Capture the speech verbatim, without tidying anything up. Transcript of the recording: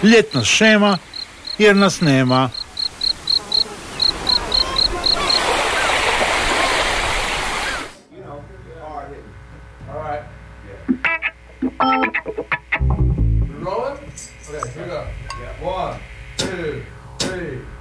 Ljetna šema jer nas nema. Rolling? Okay, here we go. Yeah. One,